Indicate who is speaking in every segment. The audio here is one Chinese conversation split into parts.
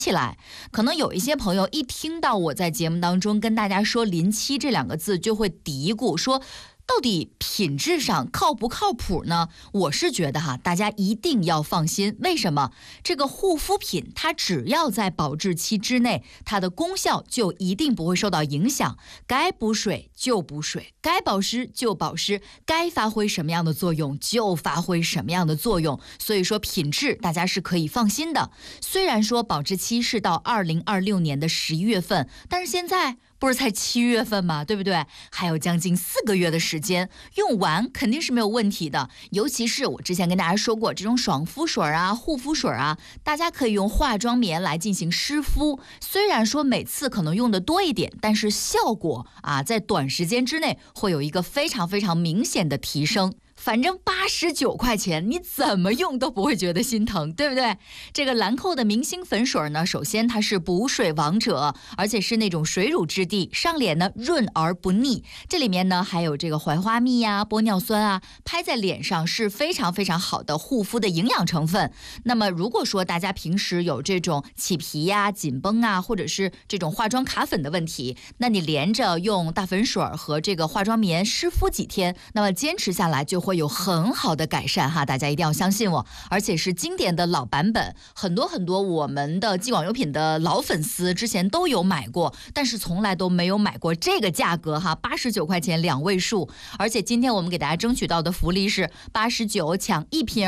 Speaker 1: 起来。可能有一些朋友一听到我在节目当中跟大家说临期这2个字，就会嘀咕说，到底品质上靠不靠谱呢？我是觉得大家一定要放心。为什么？这个护肤品它只要在保质期之内，它的功效就一定不会受到影响。该补水就补水，该保湿就保湿，该发挥什么样的作用就发挥什么样的作用。所以说品质大家是可以放心的。虽然说保质期是到2026年的11月份，但是现在不是才7月份吗？对不对？还有将近4个月的时间，用完肯定是没有问题的。尤其是我之前跟大家说过，这种爽肤水啊、护肤水啊，大家可以用化妆棉来进行湿敷。虽然说每次可能用的多一点，但是效果在短时间之内会有一个非常非常明显的提升。反正89块钱，你怎么用都不会觉得心疼，对不对？这个兰蔻的明星粉水呢，首先它是补水王者，而且是那种水乳质地，上脸呢润而不腻。这里面呢还有这个槐花蜜啊、玻尿酸啊，拍在脸上是非常非常好的护肤的营养成分。那么如果说大家平时有这种起皮呀、紧绷啊，或者是这种化妆卡粉的问题，那你连着用大粉水和这个化妆棉湿敷几天，那么坚持下来就会有很好的改善大家一定要相信我，而且是经典的老版本，很多我们的既往优品的老粉丝之前都有买过，但是从来都没有买过这个价格89块钱2位数。而且今天我们给大家争取到的福利是89抢1瓶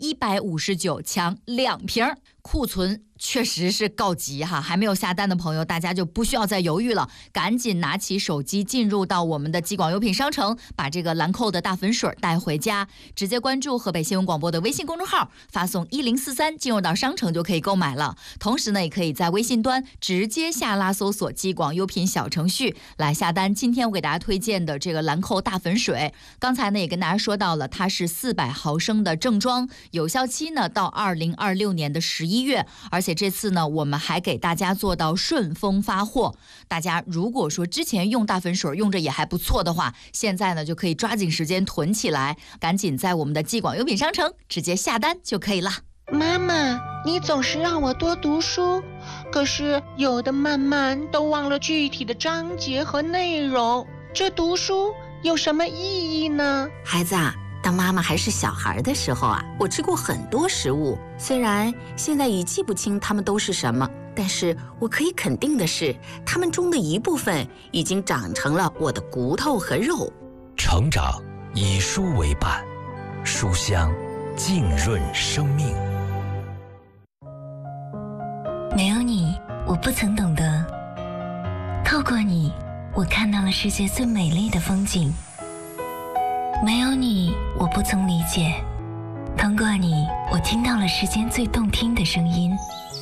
Speaker 1: ，159抢2瓶，库存确实是告急还没有下单的朋友，大家就不需要再犹豫了，赶紧拿起手机进入到我们的既广优品商城，把这个兰蔻的大粉水带回家，直接关注河北新闻广播的微信公众号，发送1043进入到商城就可以购买了。同时呢，也可以在微信端直接下拉搜索既广优品小程序来下单。今天我给大家推荐的这个兰蔻大粉水，刚才呢也跟大家说到了，它是400毫升的正装，有效期呢到2026年的11月，而且这次呢我们还给大家做到顺丰发货。大家如果说之前用大粉水用着也还不错的话，现在呢就可以抓紧时间囤起来，赶紧在我们的既广优品商城直接下单就可以了。
Speaker 2: 妈妈，你总是让我多读书，可是有的慢慢都忘了具体的章节和内容，这读书有什么意义呢？
Speaker 3: 孩子当妈妈还是小孩的时候我吃过很多食物，虽然现在已记不清它们都是什么，但是我可以肯定的是，它们中的一部分已经长成了我的骨头和肉。
Speaker 4: 成长以书为伴，书香浸润生命。
Speaker 5: 没有你，我不曾懂得；透过你，我看到了世界最美丽的风景。没有你，我不曾理解；通过你，我听到了世间最动听的声音。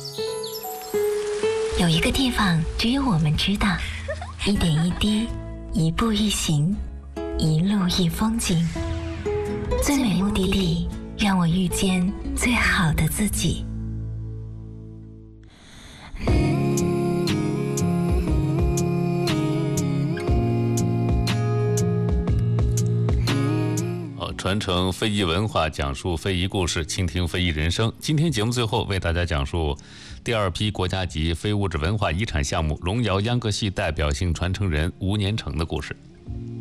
Speaker 5: 有一个地方只有我们知道，一点一滴，一步一行，一路一风景。最美目的地，让我遇见最好的自己。
Speaker 6: 传承非遗文化，讲述非遗故事，倾听非遗人生。今天节目最后为大家讲述第2批国家级非物质文化遗产项目龙窑秧歌戏代表性传承人吴年成的故事。